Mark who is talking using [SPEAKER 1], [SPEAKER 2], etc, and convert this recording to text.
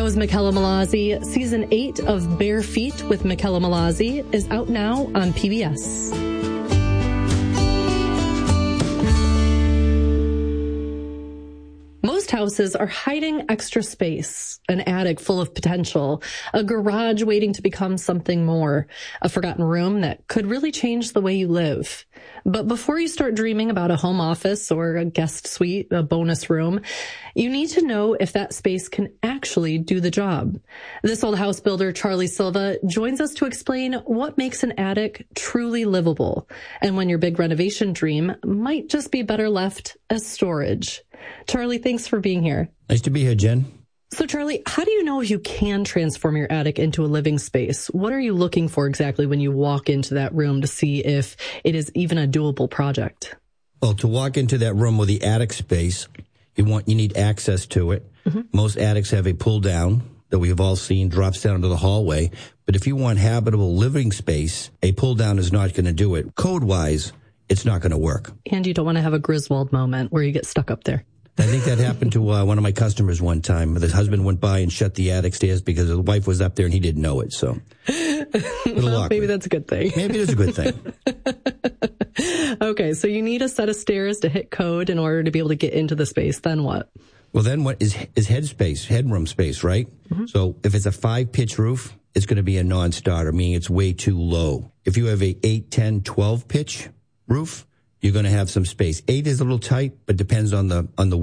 [SPEAKER 1] was Michaela Malazzi. Season 8 of Bare Feet with Michaela Malazzi is out now on PBS. Most houses are hiding extra space, an attic full of potential, a garage waiting to become something more, a forgotten room that could really change the way you live. But before you start dreaming about a home office or a guest suite, a bonus room, you need to know if that space can actually do the job. This old house builder, Charlie Silva, joins us to explain what makes an attic truly livable and when your big renovation dream might just be better left as storage. Charlie, thanks for being here.
[SPEAKER 2] Nice to be here, Jen.
[SPEAKER 1] So, Charlie, how do you know if you can transform your attic into a living space? What are you looking for exactly when you walk into that room to see if it is even a doable project?
[SPEAKER 2] Well, to walk into that room with the attic space, you need access to it. Mm-hmm. Most attics have a pull down that we have all seen, drops down to the hallway. But if you want habitable living space, a pull down is not going to do it. Code-wise, it's not going to work.
[SPEAKER 1] And you don't want to have a Griswold moment where you get stuck up there.
[SPEAKER 2] I think that happened to one of my customers one time. His husband went by and shut the attic stairs because his wife was up there and he didn't know it. So
[SPEAKER 1] well, maybe that's a good thing.
[SPEAKER 2] Maybe it is a good thing.
[SPEAKER 1] Okay, so you need a set of stairs to hit code in order to be able to get into the space. Then what?
[SPEAKER 2] Well, then what is headroom space, right? Mm-hmm. So if it's a 5-pitch roof, it's going to be a non-starter, meaning it's way too low. If you have a 8, 10, 12 pitch roof, you're going to have some space. 8 is a little tight, but depends on the